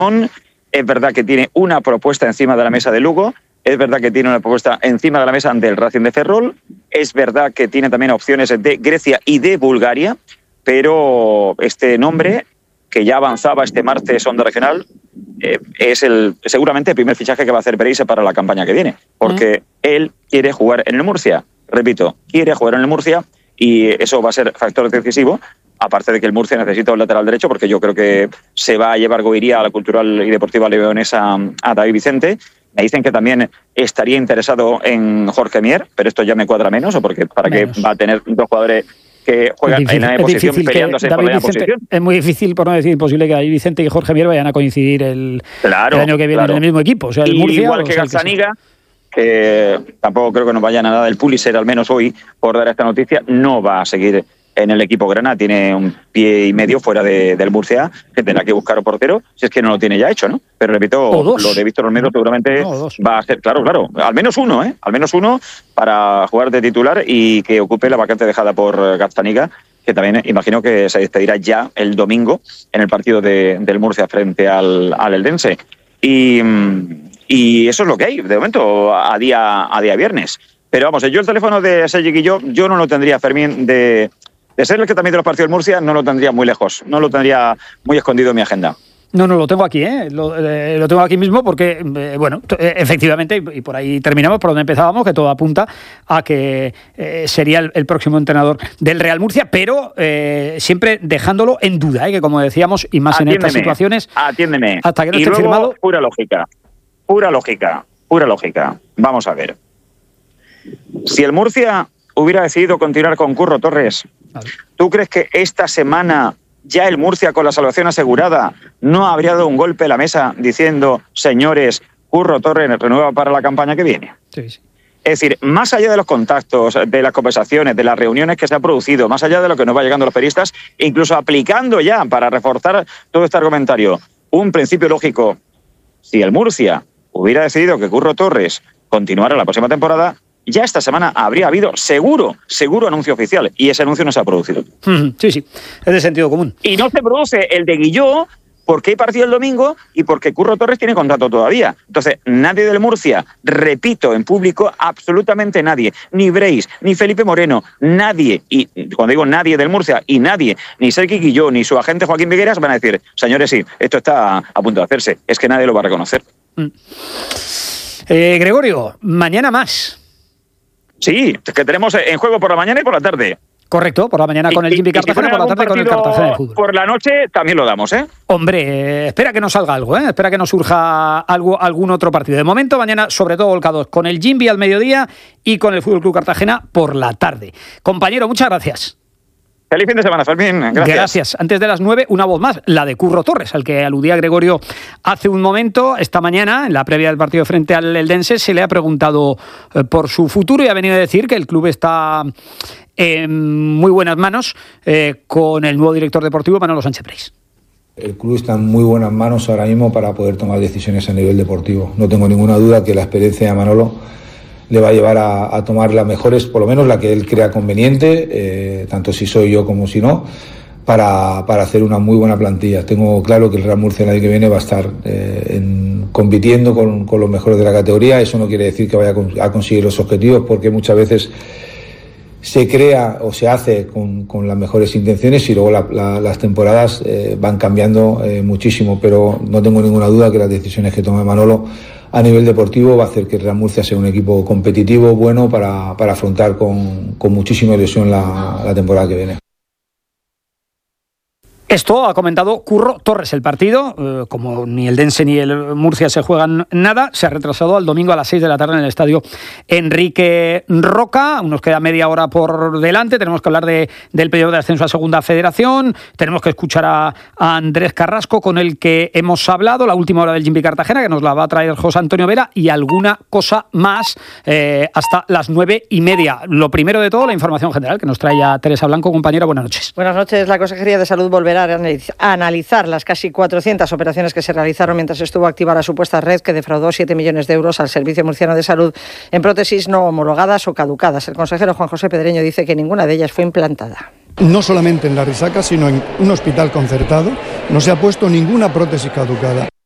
Es verdad que tiene una propuesta encima de la mesa de Lugo. Es verdad que tiene una propuesta encima de la mesa del Racing de Ferrol. Es verdad que tiene también opciones de Grecia y de Bulgaria. Pero este nombre, que ya avanzaba este martes Onda Regional, es seguramente el primer fichaje que va a hacer Berizzo para la campaña que viene. Porque él quiere jugar en el Murcia. Repito, quiere jugar en el Murcia y eso va a ser factor decisivo. Aparte de que el Murcia necesita un lateral derecho, porque yo creo que se va a llevar Goiría a la Cultural y Deportiva Leonesa a David Vicente. Me dicen que también estaría interesado en Jorge Mier, pero esto ya me cuadra menos, o porque para qué va a tener dos jugadores que juegan en la posición peleándose por la posición. Es muy difícil, por no decir imposible, que David Vicente y Jorge Mier vayan a coincidir el año que viene en el mismo equipo. O sea, el Murcia, igual que Gazzaniga, que tampoco creo que nos vayan a nada del Pulitzer, al menos hoy, por dar esta noticia, no va a seguir en el equipo grana, tiene un pie y medio fuera del Murcia, que tendrá que buscar un portero, si es que no lo tiene ya hecho, ¿no? Pero repito, lo de Víctor Olmedo seguramente va a ser, claro, al menos uno, al menos uno para jugar de titular y que ocupe la vacante dejada por Gazzaniga, que también imagino que se despedirá ya el domingo en el partido del Murcia frente al Eldense. Y eso es lo que hay, de momento, a día viernes. Pero vamos, yo el teléfono de Sergi Guilló, yo no lo tendría, Fermín, de ser el que también de los partidos del Murcia, no lo tendría muy lejos, no lo tendría muy escondido en mi agenda. No, lo tengo aquí, lo tengo aquí mismo porque, efectivamente, y por ahí terminamos, por donde empezábamos, que todo apunta a que sería el próximo entrenador del Real Murcia, pero siempre dejándolo en duda, que como decíamos, y más en estas situaciones, atiéndeme. Hasta que no y esté luego, firmado. Pura lógica. Vamos a ver. Si el Murcia hubiera decidido continuar con Curro Torres, ¿tú crees que esta semana ya el Murcia, con la salvación asegurada, no habría dado un golpe a la mesa diciendo, señores, Curro Torres renueva para la campaña que viene? Sí. Es decir, más allá de los contactos, de las conversaciones, de las reuniones que se han producido, más allá de lo que nos va llegando a los periodistas, incluso aplicando ya, para reforzar todo este argumentario, un principio lógico: si el Murcia hubiera decidido que Curro Torres continuara la próxima temporada, ya esta semana habría habido seguro anuncio oficial, y ese anuncio no se ha producido. Sí, es de sentido común. Y no se produce el de Guilló porque hay partido el domingo y porque Curro Torres tiene contrato todavía. Entonces, nadie del Murcia, repito en público, absolutamente nadie, ni Breis, ni Felipe Moreno, nadie, y cuando digo nadie del Murcia, y nadie, ni Sergi Guilló, ni su agente Joaquín Vigueras, van a decir, señores, sí, esto está a punto de hacerse. Es que nadie lo va a reconocer. Gregorio, mañana más. Sí, que tenemos en juego por la mañana y por la tarde. Correcto, por la mañana con el Jimmy Cartagena, por la tarde con el Cartagena de fútbol. Por la noche también lo damos, ¿eh? Hombre, espera que nos salga algo, espera que nos surja algún otro partido. De momento, mañana, sobre todo volcados con el Jimmy al mediodía y con el Fútbol Club Cartagena por la tarde. Compañero, muchas gracias. Feliz fin de semana, Fermín. Gracias. Antes de las 9, una voz más, la de Curro Torres, al que aludía Gregorio hace un momento. Esta mañana, en la previa del partido frente al Eldense, se le ha preguntado por su futuro y ha venido a decir que el club está en muy buenas manos con el nuevo director deportivo, Manolo Sánchez Breis. El club está en muy buenas manos ahora mismo para poder tomar decisiones a nivel deportivo. No tengo ninguna duda que la experiencia de Manolo le va a llevar a tomar las mejores, por lo menos la que él crea conveniente, tanto si soy yo como si no, para hacer una muy buena plantilla. Tengo claro que el Real Murcia el año que viene va a estar compitiendo con los mejores de la categoría. Eso no quiere decir que vaya a conseguir los objetivos, porque muchas veces se crea o se hace con las mejores intenciones y luego las temporadas van cambiando muchísimo, pero no tengo ninguna duda que las decisiones que tome Manolo a nivel deportivo va a hacer que el Real Murcia sea un equipo competitivo, bueno, para afrontar con muchísima ilusión la temporada que viene. Esto ha comentado Curro Torres. El partido, como ni el Dense ni el Murcia se juegan nada, se ha retrasado al domingo a las 6 de la tarde en el estadio Enrique Roca. Nos queda media hora por delante. Tenemos que hablar del periodo de ascenso a Segunda Federación. Tenemos que escuchar a Andrés Carrasco, con el que hemos hablado, la última hora del Jimmy Cartagena, que nos la va a traer José Antonio Vera, y alguna cosa más hasta las 9:30. Lo primero de todo, la información general que nos trae ya Teresa Blanco. Compañera, buenas noches. Buenas noches. La Consejería de Salud volverá a analizar las casi 400 operaciones que se realizaron mientras estuvo activa la supuesta red que defraudó 7 millones de euros al Servicio Murciano de Salud en prótesis no homologadas o caducadas. El consejero Juan José Pedreño dice que ninguna de ellas fue implantada. No solamente en la Risaca, sino en un hospital concertado, no se ha puesto ninguna prótesis caducada.